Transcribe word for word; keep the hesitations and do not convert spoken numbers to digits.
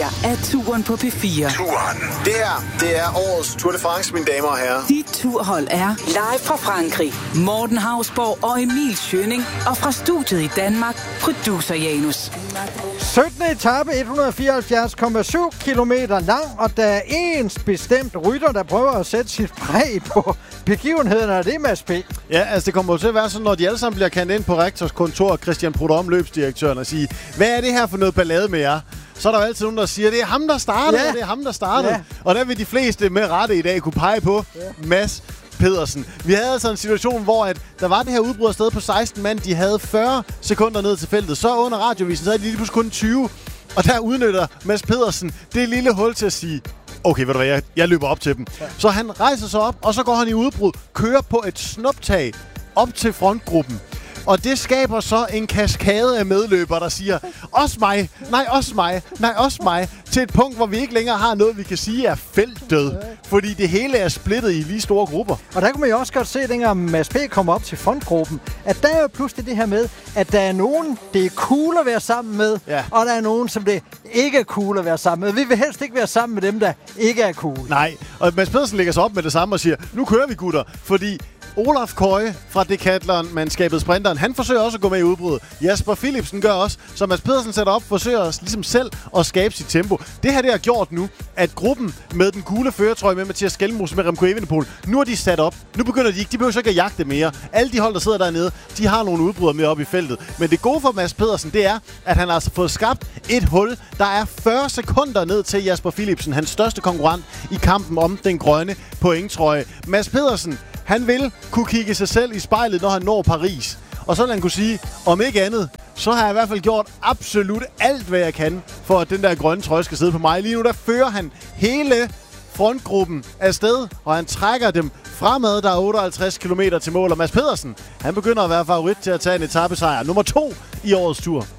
her er turen på P fire. Turen. Det her, det er årets Tour de France, mine damer og herrer. Dit turhold er live fra Frankrig. Morten Hausborg og Emil Schønning. Og fra studiet i Danmark, producer Janus. syttende etape, et hundrede fireoghalvfjerds komma syv kilometer lang, og der er en bestemt rytter, der prøver at sætte sit præg på begivenheden, og det er Mads P. Ja, altså det kommer jo til at være sådan, når de alle sammen bliver kendt ind på rektors kontor, Christian Prudhomme, løbsdirektøren, og sige, hvad er det her for noget ballade med jer? Så er der jo altid nogen, der siger, det er ham, der startede, ja. det er ham, der startede. Ja. Og der vil de fleste med rette i dag kunne pege på ja. Mads Pedersen. Vi havde altså en situation, hvor at der var det her udbrud afsted på seksten mand. De havde fyrre sekunder ned til feltet. Så under radiovisen, så havde de lige pludselig kun tyve. Og der udnytter Mads Pedersen det lille hul til at sige, okay, ved du hvad, jeg, jeg løber op til dem. Ja. Så han rejser sig op, og så går han i udbrud, kører på et snuptag op til frontgruppen. Og det skaber så en kaskade af medløbere, der siger, også mig, nej, også mig, nej, også mig, til et punkt, hvor vi ikke længere har noget, vi kan sige er feltdød. Fordi det hele er splittet i lige store grupper. Og der kunne man jo også godt se, dengang Mads P. kommer op til frontgruppen, at der er jo pludselig det her med, at der er nogen, det er cool at være sammen med, ja. og der er nogen, som det ikke er cool at være sammen med. Vi vil helst ikke være sammen med dem, der ikke er cool. Nej, og Mads Pedersen lægger sig op med det samme og siger, nu kører vi, gutter, fordi Olaf Køje fra Decathlon-mandskabet Sprinteren, han forsøger også at gå med i udbruddet. Jasper Philipsen gør også, så Mads Pedersen sætter op, forsøger ligesom selv at skabe sit tempo. Det her det har gjort nu, at gruppen med den gule førertrøje med Mathias Skelmose med Remco Evenepoel, nu er de sat op. Nu begynder de ikke, de behøver så ikke at jagte mere. Alle de hold, der sidder dernede, de har nogle udbrydere med op i feltet. Men det gode for Mads Pedersen, det er, at han har altså fået skabt et hul, der er fyrre sekunder ned til Jasper Philipsen, hans største konkurrent i kampen om den grønne pointtrøje. Mads Pedersen, han vil kunne kigge sig selv i spejlet, når han når Paris. Og så vil han kunne sige, om ikke andet, så har jeg i hvert fald gjort absolut alt, hvad jeg kan, for at den der grønne trøje skal sidde på mig. Lige nu, der fører han hele frontgruppen afsted, og han trækker dem fremad. Der er otteoghalvtreds kilometer til mål, og Mads Pedersen, han begynder at være favorit til at tage en etapesejr. Nummer to i årets tur.